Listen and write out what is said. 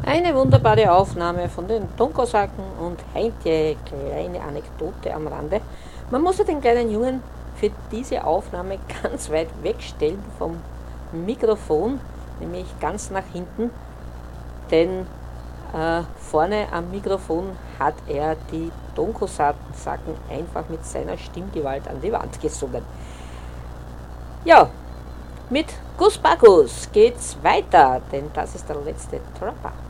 Eine wunderbare Aufnahme von den Donkosaken und Heintje, kleine Anekdote am Rande. Man musste den kleinen Jungen für diese Aufnahme ganz weit wegstellen vom Mikrofon, nämlich ganz nach hinten, denn vorne am Mikrofon hat er die Donkosaken einfach mit seiner Stimmgewalt an die Wand gesungen. Ja, mit Gus Bagus geht's weiter, denn das ist der letzte Trapper.